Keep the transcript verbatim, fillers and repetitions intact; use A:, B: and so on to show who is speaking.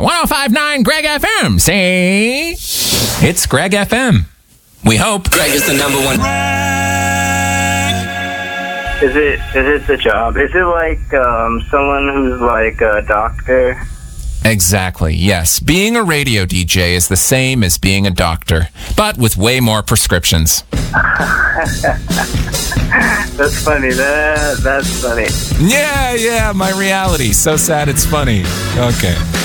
A: one oh five point nine Greg F M. Say, it's Greg F M. We hope.
B: Greg is the number one.
C: Is it is it the job? Is it like um, someone who's like a doctor?
A: Exactly, yes. Being a radio D J is the same as being a doctor, but with way more prescriptions.
C: That's funny. That, that's funny.
A: Yeah, yeah, my reality. So sad it's funny. Okay.